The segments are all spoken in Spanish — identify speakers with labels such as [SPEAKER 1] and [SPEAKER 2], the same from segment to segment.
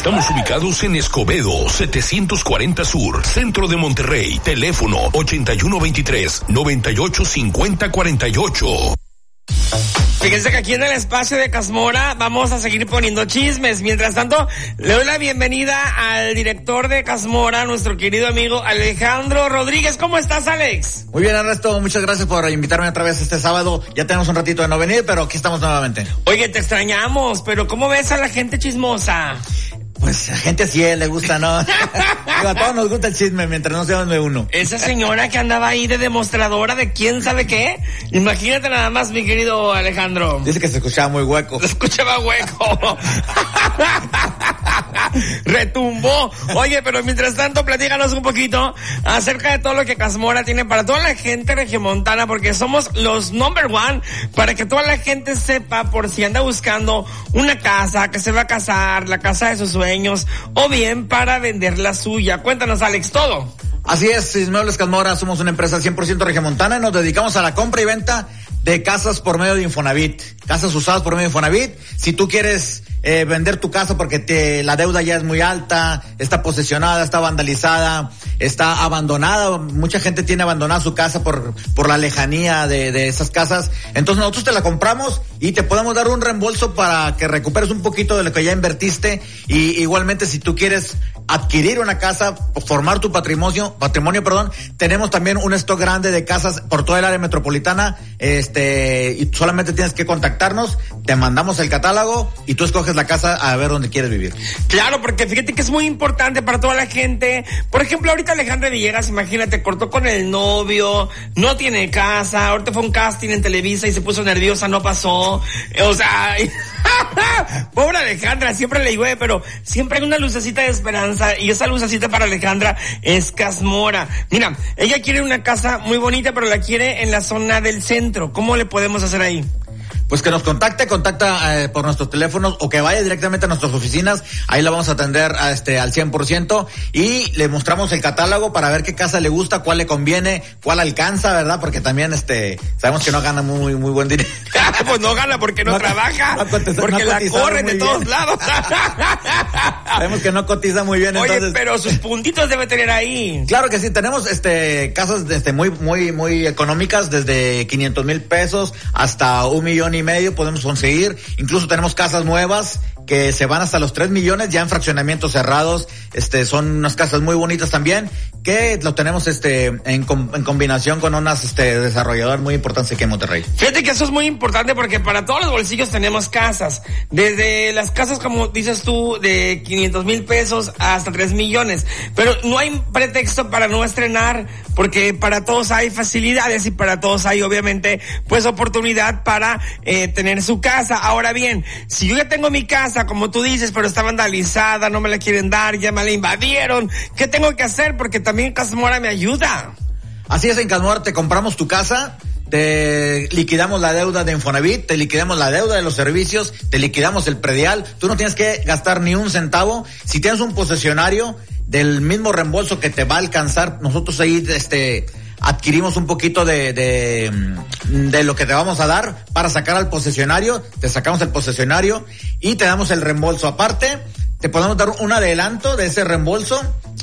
[SPEAKER 1] Estamos ubicados en Escobedo, 740 Sur, centro de Monterrey. Teléfono 8123-985048.
[SPEAKER 2] Fíjense que aquí en el espacio de Casmora vamos a seguir poniendo chismes. Mientras tanto, le doy la bienvenida al director de Casmora, nuestro querido amigo Alejandro Rodríguez. ¿Cómo estás, Alex?
[SPEAKER 3] Muy bien, Ernesto, muchas gracias por invitarme otra vez este sábado. Ya tenemos un ratito de no venir, pero aquí estamos nuevamente.
[SPEAKER 2] Oye, te extrañamos, pero ¿cómo ves a la gente chismosa?
[SPEAKER 3] Pues a gente así le gusta, ¿no? A todos nos gusta el chisme mientras no seamos de uno.
[SPEAKER 2] Esa señora que andaba ahí de demostradora de quién sabe qué. Imagínate nada más, mi querido Alejandro.
[SPEAKER 3] Dice que se escuchaba muy hueco.
[SPEAKER 2] Se escuchaba hueco. Retumbó. Oye, pero mientras tanto, platícanos un poquito acerca de todo lo que Casmora tiene para toda la gente regiomontana, porque somos los number one para que toda la gente sepa, por si anda buscando una casa, que se va a casar, la casa de sus sueños, o bien para vender la suya. Cuéntanos, Alex, todo.
[SPEAKER 3] Así es, Inmuebles Casmora, somos una empresa 100% regiomontana y nos dedicamos a la compra y venta de casas por medio de Infonavit, casas usadas por medio de Infonavit. Si tú quieres vender tu casa porque la deuda ya es muy alta, está posesionada, está vandalizada, está abandonada, mucha gente tiene abandonada su casa por la lejanía de esas casas, entonces nosotros te la compramos y te podemos dar un reembolso para que recuperes un poquito de lo que ya invertiste. Y igualmente, si tú quieres adquirir una casa, formar tu patrimonio, tenemos también un stock grande de casas por toda el área metropolitana, y solamente tienes que contactarnos, te mandamos el catálogo y tú escoges la casa a ver dónde quieres vivir.
[SPEAKER 2] Claro, porque fíjate que es muy importante para toda la gente. Por ejemplo, ahorita Alejandra Villegas, imagínate, cortó con el novio, no tiene casa, ahorita fue un casting en Televisa y se puso nerviosa, no pasó, o sea, pobre Alejandra, siempre le llueve, pero siempre hay una lucecita de esperanza, y esa lucecita para Alejandra es Casmora. Mira, ella quiere una casa muy bonita, pero la quiere en la zona del centro. ¿Cómo le podemos hacer ahí?
[SPEAKER 3] Pues que nos contacta por nuestros teléfonos o que vaya directamente a nuestras oficinas, ahí la vamos a atender al 100% y le mostramos el catálogo para ver qué casa le gusta, cuál le conviene, cuál alcanza, ¿verdad? Porque también sabemos que no gana muy buen dinero.
[SPEAKER 2] Pues no gana porque no trabaja, porque la corren de todos lados.
[SPEAKER 3] Sabemos que no cotiza muy bien.
[SPEAKER 2] Oye,
[SPEAKER 3] entonces,
[SPEAKER 2] pero sus puntitos debe tener ahí.
[SPEAKER 3] Claro que sí, tenemos casas muy económicas, desde 500,000 pesos hasta 1,5 millones podemos conseguir. Incluso tenemos casas nuevas que se van hasta los 3 millones ya en fraccionamientos cerrados. Son unas casas muy bonitas también, que lo tenemos en combinación con unas desarrolladoras muy importantes aquí en Monterrey.
[SPEAKER 2] Fíjate que eso es muy importante porque para todos los bolsillos tenemos casas, desde las casas, como dices tú, de 500,000 pesos hasta 3 millones, pero no hay pretexto para no estrenar, porque para todos hay facilidades y para todos hay, obviamente, pues oportunidad para tener su casa. Ahora bien, si yo ya tengo mi casa, como tú dices, pero está vandalizada, no me la quieren dar, ya me la invadieron, ¿qué tengo que hacer? Porque también Casmora me ayuda.
[SPEAKER 3] Así es, en Casmora te compramos tu casa, te liquidamos la deuda de Infonavit, te liquidamos la deuda de los servicios, te liquidamos el predial, tú no tienes que gastar ni un centavo. Si tienes un posesionario del mismo reembolso que te va a alcanzar, nosotros ahí adquirimos un poquito de lo que te vamos a dar para sacar al posesionario, te sacamos el posesionario y te damos el reembolso. Aparte, te podemos dar un adelanto de ese reembolso,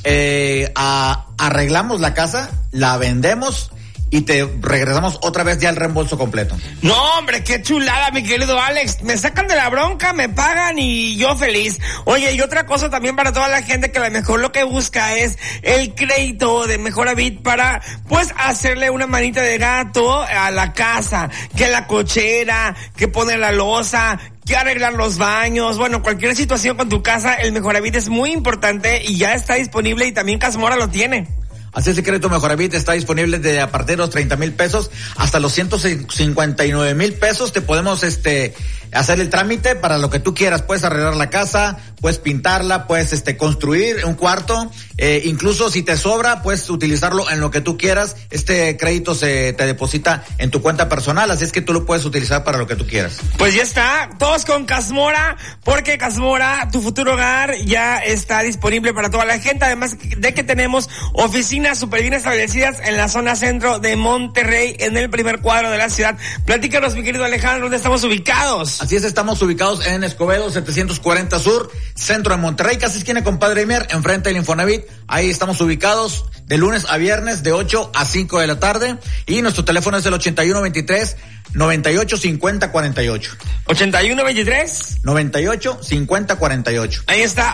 [SPEAKER 3] arreglamos la casa, la vendemos y te regresamos otra vez ya el reembolso completo.
[SPEAKER 2] No, hombre, qué chulada, mi querido Alex. Me sacan de la bronca, me pagan y yo feliz. Oye, y otra cosa también para toda la gente que a lo mejor lo que busca es el crédito de Mejoravit para, pues, hacerle una manita de gato a la casa, que la cochera, que poner la loza, que arreglar los baños, bueno, cualquier situación con tu casa, el Mejoravit es muy importante y ya está disponible y también Casmora lo tiene.
[SPEAKER 3] Así es, el crédito Mejoravit está disponible de a partir de los 30,000 pesos hasta los 159,000 pesos. Te podemos hacer el trámite para lo que tú quieras. Puedes arreglar la casa, puedes pintarla, puedes construir un cuarto, incluso si te sobra, puedes utilizarlo en lo que tú quieras. Este crédito te deposita en tu cuenta personal, así es que tú lo puedes utilizar para lo que tú quieras.
[SPEAKER 2] Pues ya está, todos con Casmora, porque Casmora, tu futuro hogar, ya está disponible para toda la gente, además de que tenemos oficinas súper bien establecidas en la zona centro de Monterrey, en el primer cuadro de la ciudad. Platícanos, mi querido Alejandro, ¿dónde estamos ubicados?
[SPEAKER 3] Así es, estamos ubicados en Escobedo 740 Sur, centro de Monterrey, casi esquina con Padre Mier, enfrente del Infonavit. Ahí estamos ubicados de lunes a viernes de 8 a 5 de la tarde y nuestro teléfono es el 8123-985048.
[SPEAKER 2] 8123-985048. Ahí está,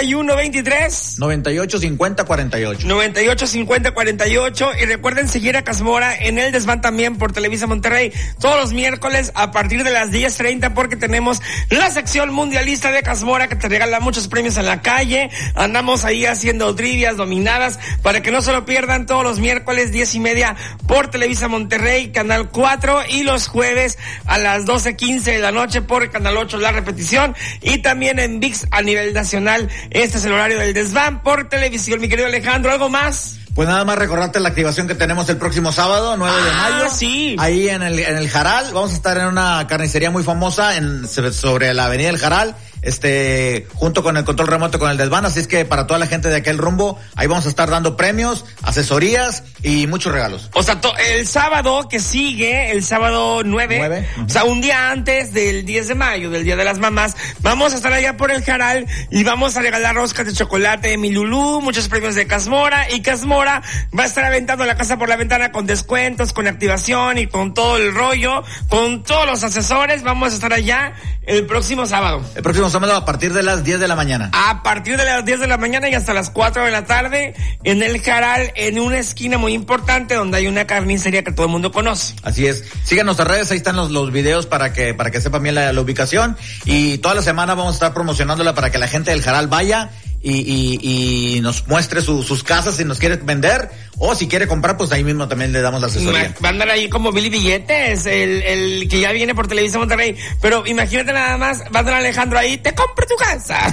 [SPEAKER 2] 8123-985048. 985048. Y recuerden seguir a Casmora en el Desván también por Televisa Monterrey todos los miércoles a partir de las 10:30 porque tenemos la sección mundialista de Casmora que te regala muchos premios en la calle. Andamos ahí haciendo trivias dominadas para que no se lo pierdan todos los miércoles 10:30 por Televisa Monterrey, Canal 4 y los jueves a las 12:15 de la noche por Canal 8 la repetición y también en ViX a nivel nacional. Este es el horario del Desván por televisión. Mi querido Alejandro, ¿algo más?
[SPEAKER 3] Pues nada más recordarte la activación que tenemos el próximo sábado, 9 de mayo.
[SPEAKER 2] Sí.
[SPEAKER 3] Ahí en el Jaral, vamos a estar en una carnicería muy famosa sobre la avenida del Jaral, junto con el control remoto con el Desván, así es que para toda la gente de aquel rumbo, ahí vamos a estar dando premios, asesorías y muchos regalos.
[SPEAKER 2] O sea, el sábado que sigue, el sábado 9. O sea, un día antes del 10 de mayo, del Día de las Mamás, vamos a estar allá por el Jaral y vamos a regalar roscas de chocolate de Mi Lulú, muchos premios de Casmora, y Casmora va a estar aventando la casa por la ventana con descuentos, con activación y con todo el rollo, con todos los asesores. Vamos a estar allá el próximo sábado.
[SPEAKER 3] El próximo sábado a partir de las 10 de la mañana.
[SPEAKER 2] A partir de las 10 de la mañana y hasta las 4 de la tarde en el Jaral, en una esquina muy importante donde hay una carnicería que todo el mundo conoce.
[SPEAKER 3] Así es. Síganos en redes, ahí están los videos para que sepan bien la ubicación, y toda la semana vamos a estar promocionándola para que la gente del Jaral vaya y nos muestre sus casas si nos quiere vender o si quiere comprar, pues ahí mismo también le damos la asesoría.
[SPEAKER 2] Va a andar ahí como Billy Billetes, el que ya viene por Televisa Monterrey, pero imagínate nada más, va a andar Alejandro ahí, te compro tu casa.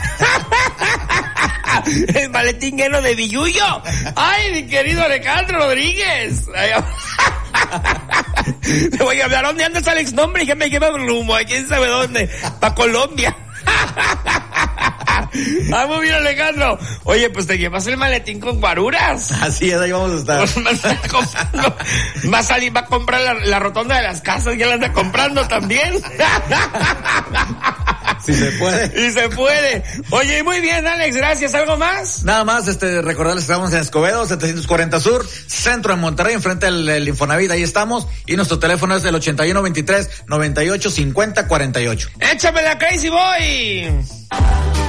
[SPEAKER 2] El maletín lleno de billullo. Ay, mi querido Alejandro Rodríguez. Le voy a hablar, ¿dónde andas, Alex? No, hombre, ya me lleva rumbo, ¿a quién sabe dónde? Pa' Colombia. Vamos bien, Alejandro. Oye, pues te llevas el maletín con guaruras.
[SPEAKER 3] Así es, ahí vamos a estar.
[SPEAKER 2] Va a comprar la rotonda de las casas, ya la anda comprando también.
[SPEAKER 3] Si se puede.
[SPEAKER 2] Y se puede. Oye, muy bien, Alex, gracias. ¿Algo más?
[SPEAKER 3] Nada más, recordarles que estamos en Escobedo, 740 Sur, centro de Monterrey, enfrente del Infonavit, ahí estamos, y nuestro teléfono es el 8123-985048.
[SPEAKER 2] ¡Échame la Crazy Boy!